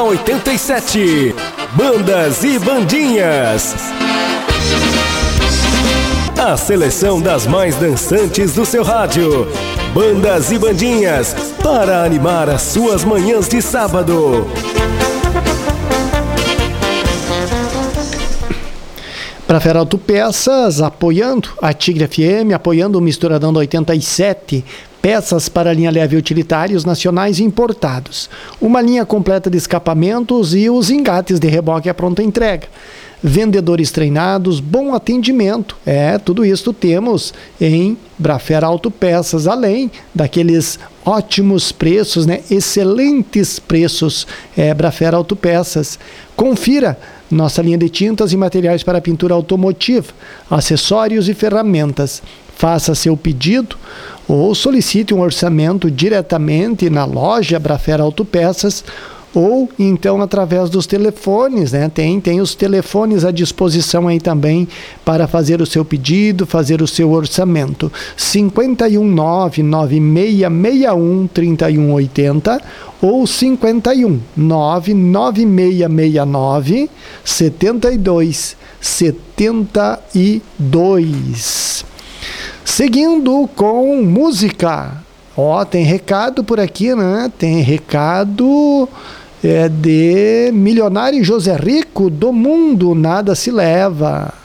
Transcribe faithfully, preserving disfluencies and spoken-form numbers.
Na oitenta e sete, Bandas e Bandinhas. A seleção das mais dançantes do seu rádio. Bandas e Bandinhas, para animar as suas manhãs de sábado. Brafera Autopeças, apoiando a Tigre F M, apoiando o Misturadão da oitenta e sete, peças para linha leve e utilitários nacionais e importados. Uma linha completa de escapamentos e os engates de reboque à pronta entrega. Vendedores treinados, bom atendimento. É, tudo isso temos em Brafera Autopeças, além daqueles ótimos preços, né? Excelentes preços. É, Brafera Autopeças. Confira nossa linha de tintas e materiais para pintura automotiva, acessórios e ferramentas. Faça seu pedido ou solicite um orçamento diretamente na loja Brafera Autopeças ou então através dos telefones, né? Tem, tem os telefones à disposição aí também para fazer o seu pedido, fazer o seu orçamento. cinco um nove nove seis seis um três um oito zero ou cinco um nove nove seis seis nove sete dois sete dois. Seguindo com música. Ó, tem recado por aqui, né? Tem recado é, de Milionário José Rico, do Mundo Nada Se Leva.